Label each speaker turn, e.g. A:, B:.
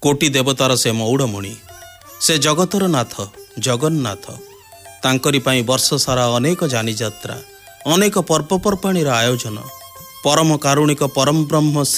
A: କୋଟି ଦେବତାର ସେ ମଉଡ଼ମଣି, ସେ ଜଗତର ନାଥ ଜଗନ୍ନାଥ। ତାଙ୍କରି ପାଇଁ ବର୍ଷ ସାରା ଅନେକ ଯାନିଯାତ୍ରା, ଅନେକ ପର୍ବପର୍ବାଣୀର ଆୟୋଜନ। ପରମ କାରୁଣିକ ପରମ ବ୍ରହ୍ମ